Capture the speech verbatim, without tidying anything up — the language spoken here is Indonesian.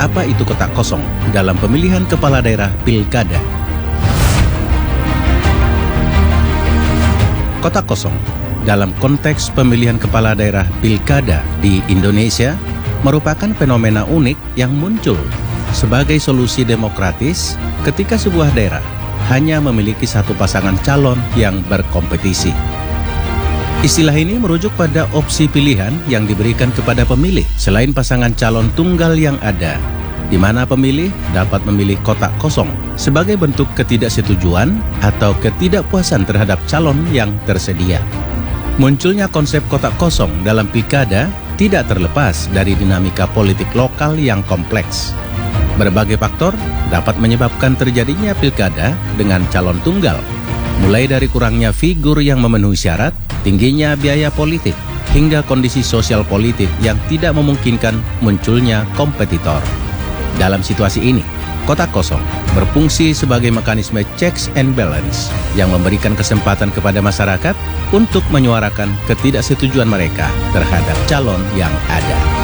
apa itu kotak kosong dalam pemilihan kepala daerah pilkada. Kotak kosong dalam konteks pemilihan kepala daerah pilkada di Indonesia merupakan fenomena unik yang muncul sebagai solusi demokratis ketika sebuah daerah hanya memiliki satu pasangan calon yang berkompetisi. Istilah ini merujuk pada opsi pilihan yang diberikan kepada pemilih selain pasangan calon tunggal yang ada, di mana pemilih dapat memilih kotak kosong sebagai bentuk ketidaksetujuan atau ketidakpuasan terhadap calon yang tersedia. Munculnya konsep kotak kosong dalam pilkada tidak terlepas dari dinamika politik lokal yang kompleks. Berbagai faktor dapat menyebabkan terjadinya pilkada dengan calon tunggal, mulai dari kurangnya figur yang memenuhi syarat, tingginya biaya politik, hingga kondisi sosial politik yang tidak memungkinkan munculnya kompetitor. Dalam situasi ini, kotak kosong berfungsi sebagai mekanisme checks and balance yang memberikan kesempatan kepada masyarakat untuk menyuarakan ketidaksetujuan mereka terhadap calon yang ada.